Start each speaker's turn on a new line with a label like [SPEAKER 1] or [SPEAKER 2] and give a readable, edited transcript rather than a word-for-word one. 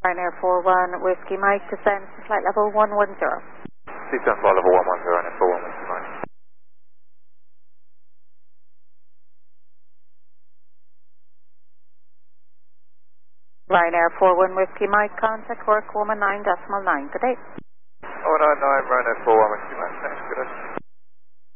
[SPEAKER 1] Ryanair 41 Whiskey Mike, descend to flight level 110.
[SPEAKER 2] Please don't fly level 110 and 41 Whiskey Mike.
[SPEAKER 1] Ryanair 41 Whiskey Mike, contact work woman 9.9. Good day.
[SPEAKER 2] Oh, no, Ryanair 41 Whiskey Mike. Thanks, good day.